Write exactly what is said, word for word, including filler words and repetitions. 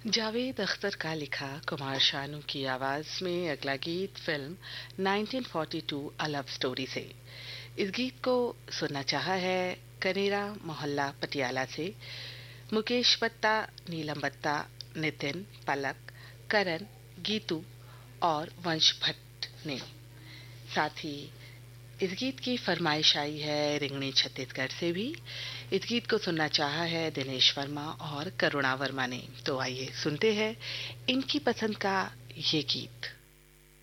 जावेद अख्तर का लिखा, कुमार शानू की आवाज में अगला गीत film nineteen forty to a love story से। इस गीत को सुनना चाहा है कनेरा मोहल्ला पटियाला से मुकेश बत्ता, नीलम बत्ता, नितिन, पलक, करण, गीतू और वंश भट्ट ने। साथ ही इस गीत की फरमाइश आई है रिंगणी छत्तीसगढ़ से भी। इस गीत को सुनना चाहा है दिनेश वर्मा और करुणा वर्मा ने। तो आइए सुनते हैं इनकी पसंद का ये गीत।